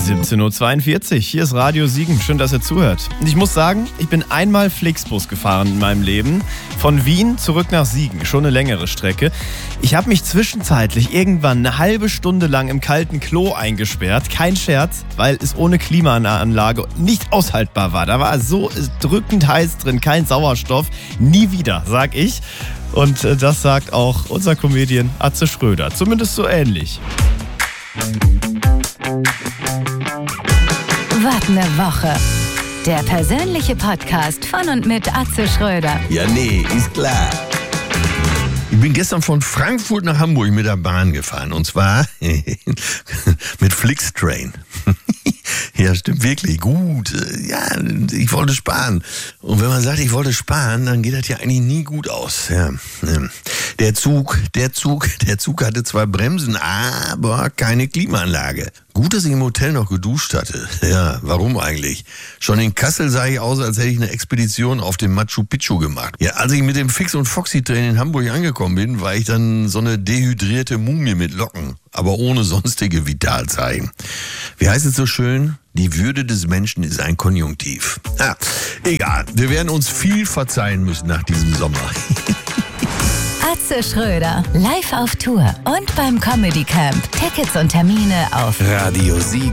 17:42 Uhr, hier ist Radio Siegen, schön, dass ihr zuhört. Und ich muss sagen, ich bin einmal Flixbus gefahren in meinem Leben, von Wien zurück nach Siegen, schon eine längere Strecke. Ich habe mich zwischenzeitlich irgendwann eine halbe Stunde lang im kalten Klo eingesperrt, kein Scherz, weil es ohne Klimaanlage nicht aushaltbar war. Da war so drückend heiß drin, kein Sauerstoff, nie wieder, sag ich. Und das sagt auch unser Comedian Atze Schröder, zumindest so ähnlich. Was ne Woche. Der persönliche Podcast von und mit Atze Schröder. Ja, nee, ist klar. Ich bin gestern von Frankfurt nach Hamburg mit der Bahn gefahren. Und zwar mit Flixtrain. Ja, stimmt wirklich. Gut. Ja, ich wollte sparen. Und wenn man sagt, ich wollte sparen, dann geht das ja eigentlich nie gut aus. Ja. Der Zug hatte zwar Bremsen, aber keine Klimaanlage. Gut, dass ich im Hotel noch geduscht hatte. Ja, warum eigentlich? Schon in Kassel sah ich aus, als hätte ich eine Expedition auf dem Machu Picchu gemacht. Ja, als ich mit dem Fix- und Foxy-Train in Hamburg angekommen bin, war ich dann so eine dehydrierte Mumie mit Locken, aber ohne sonstige Vitalzeichen. Wie heißt es so schön? Die Würde des Menschen ist ein Konjunktiv. Ja, egal. Wir werden uns viel verzeihen müssen nach diesem Sommer. Atze Schröder, live auf Tour und beim Comedy Camp. Tickets und Termine auf Radio Siegen.